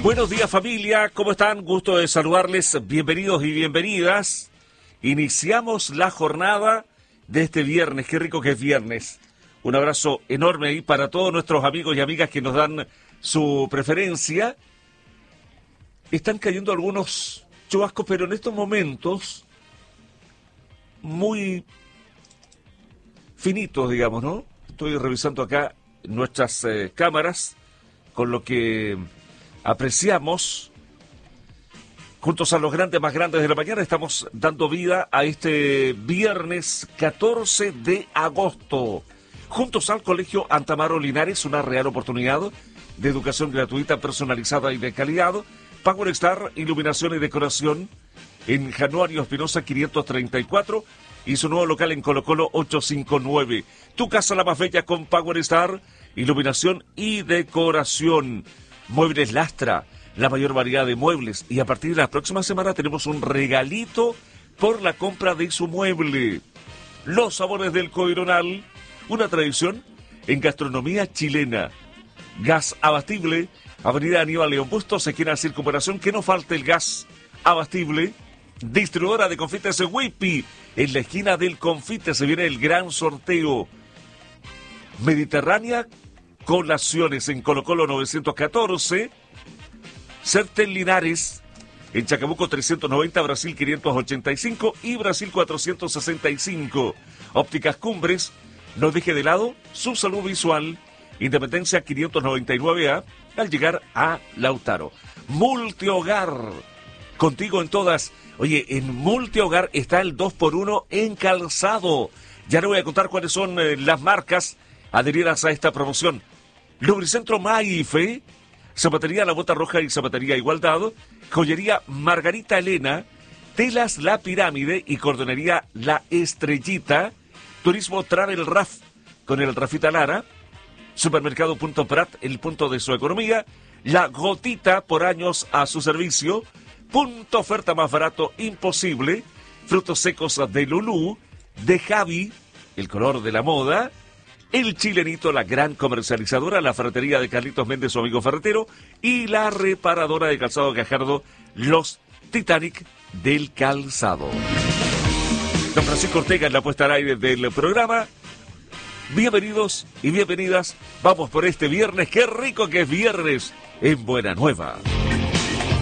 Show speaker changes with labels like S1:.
S1: Buenos días, familia, ¿cómo están? Gusto de saludarles, bienvenidos y bienvenidas. Iniciamos la jornada de este viernes, qué rico que es viernes. Un abrazo enorme ahí para todos nuestros amigos y amigas que nos dan su preferencia. Están cayendo algunos chubascos, pero en estos momentos muy finitos, digamos, ¿no? Estoy revisando acá nuestras cámaras, con lo que apreciamos. Juntos a los grandes más grandes de la mañana estamos dando vida a este viernes 14 de agosto. Juntos al Colegio Antamaro Linares, una real oportunidad de educación gratuita, personalizada y de calidad. Power Star, iluminación y decoración en Januario Espinosa 534 y su nuevo local en Colo Colo 859. Tu casa la más bella con Power Star, iluminación y decoración. Muebles Lastra, la mayor variedad de muebles, y a partir de la próxima semana tenemos un regalito por la compra de su mueble. Los sabores del Coironal, una tradición en gastronomía chilena. Gas abastible, Avenida Aníbal León Bustos, esquina Circunvalación, que no falte el gas abastible. Distribuidora de confites Whippy, en la esquina del confite se viene el gran sorteo. Mediterránea Colaciones en Colo Colo 914. Certel Linares en Chacabuco 390, Brasil 585 y Brasil 465. Ópticas Cumbres, no deje de lado su salud visual. Independencia 599A al llegar a Lautaro. Multihogar, contigo en todas. Oye, en Multihogar está el 2x1 en calzado. Ya le voy a contar cuáles son las marcas adheridas a esta promoción. Lubricentro Maife, Zapatería La Bota Roja y Zapatería Igualdad, Joyería Margarita Elena, Telas La Pirámide y Cordonería La Estrellita, Turismo Travel Raf con el Rafita Lara, Supermercado Punto Prat, el punto de su economía, La Gotita, por años a su servicio, Punto Oferta Más Barato Imposible, Frutos Secos de Lulú, de Javi, el color de la moda, El Chilenito, la gran comercializadora, la ferretería de Carlitos Méndez, su amigo ferretero, y la reparadora de calzado Gajardo, los Titanic del calzado. Don Francisco Ortega en la puesta al aire del programa. Bienvenidos y bienvenidas. Vamos por este viernes. Qué rico que es viernes en Buena Nueva.